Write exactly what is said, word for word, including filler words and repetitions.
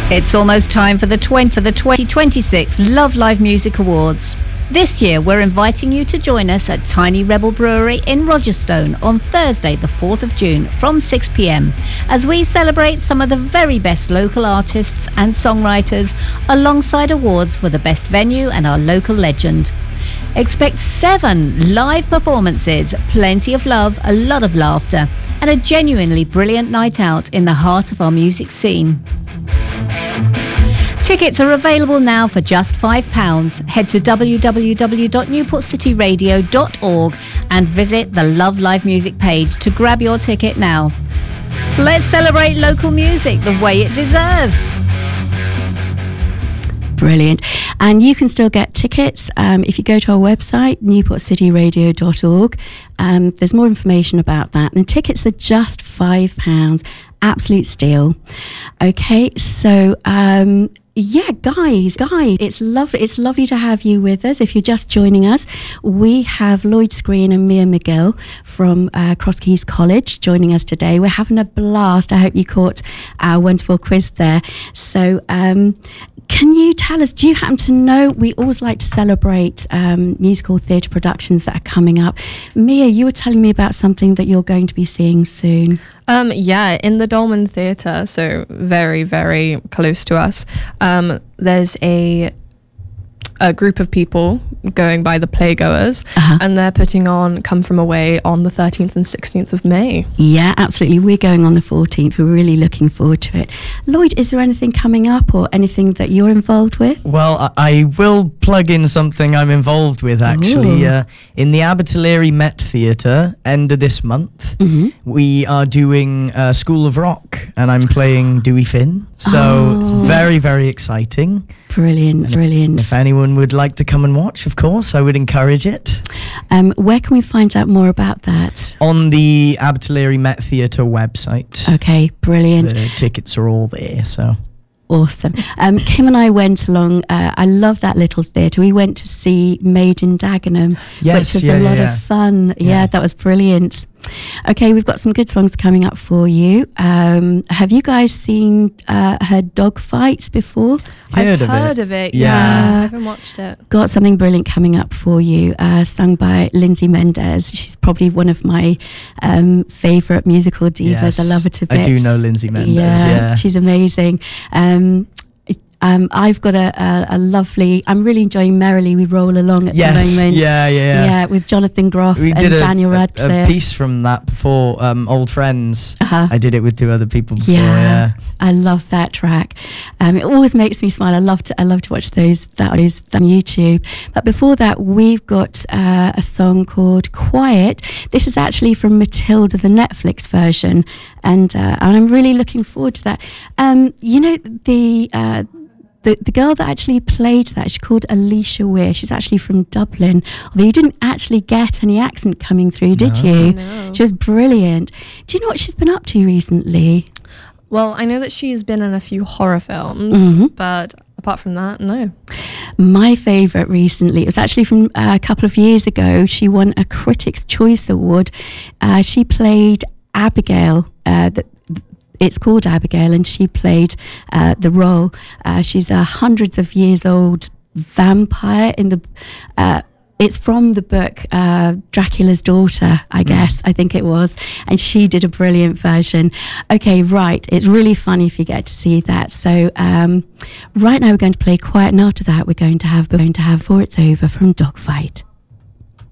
It's almost time for the twenty twenty-six Love Live Music Awards. This year, we're inviting you to join us at Tiny Rebel Brewery in Rogerstone on Thursday, the fourth of June from six p.m. as we celebrate some of the very best local artists and songwriters alongside awards for the best venue and our local legend. Expect seven live performances, plenty of love, a lot of laughter, and a genuinely brilliant night out in the heart of our music scene. Tickets are available now for just five pounds. Head to w w w dot newport city radio dot org and visit the Love Live Music page to grab your ticket now. Let's celebrate local music the way it deserves. Brilliant. And you can still get tickets um, if you go to our website, newport city radio dot org. Um, there's more information about that. And tickets are just five pounds. Absolute steal. Okay, so um, yeah, guys, guys, it's lovely. It's lovely to have you with us. If you're just joining us, we have Lloyd Screen and Mia McGill from uh, Cross Keys College joining us today. We're having a blast. I hope you caught our wonderful quiz there. So, um, can you tell us, do you happen to know, we always like to celebrate um, musical theatre productions that are coming up. Mia, you were telling me about something that you're going to be seeing soon. Um, yeah, in the Dolmen Theatre, so very, very close to us, um, there's a a group of people going by the Playgoers, uh-huh. and they're putting on Come From Away on the thirteenth and sixteenth of May. Yeah, absolutely. We're going on the fourteenth. We're really looking forward to it. Lloyd, is there anything coming up or anything that you're involved with? Well, I, I will plug in something I'm involved with, actually. Uh, in the Abertillery Met Theatre, end of this month, mm-hmm. we are doing uh, School of Rock, and I'm playing Dewey Finn. So oh. it's very, very exciting. Brilliant, and brilliant. If anyone would like to come and watch, of course, I would encourage it. Um, where can we find out more about that? On the Abertillery Met Theatre website. Okay, brilliant. The tickets are all there, so... Awesome. Um, Kim and I went along. Uh, I love that little theatre. We went to see Made in Dagenham, yes, which was yeah, a lot yeah. of fun. Yeah. Yeah, that was brilliant. Okay, we've got some good songs coming up for you. Um, have you guys seen uh, her Dogfight before? Heard I've of heard it. of it. Yeah. Yeah, I haven't watched it. Got something brilliant coming up for you, uh, sung by Lindsay Mendez. She's probably one of my um, favourite musical divas. Yes, I love her to bits. I do know Lindsay Mendez, yeah. yeah. She's amazing. Um, Um, I've got a, a, a lovely, I'm really enjoying Merrily We Roll Along at yes, the moment. Yeah, yeah, yeah. Yeah, with Jonathan Groff we and did a, Daniel a, Radcliffe. a piece from that before, um, Old Friends. Uh-huh. I did it with two other people before, yeah. yeah. I love that track. Um, it always makes me smile. I love to I love to watch those that those on YouTube. But before that, we've got uh, a song called Quiet. This is actually from Matilda, the Netflix version, and uh, and I'm really looking forward to that. Um, you know the. Uh, The, the girl that actually played that, she's called Alicia Weir. She's actually from Dublin. Although you didn't actually get any accent coming through, did no. you? No. She was brilliant. Do you know what she's been up to recently? Well, I know that she's been in a few horror films, mm-hmm. but apart from that, no. My favourite recently, it was actually from uh, a couple of years ago. She won a Critics' Choice Award. Uh, she played Abigail, uh, the It's called Abigail, and she played uh, the role. Uh, she's a hundreds of years old vampire in the. Uh, it's from the book uh, Dracula's Daughter, I guess. Mm. I think it was, and she did a brilliant version. Okay, right. It's really fun if you get to see that. So um, right now we're going to play Quiet, and after that we're going to have we're going to have For It's Over from Dogfight.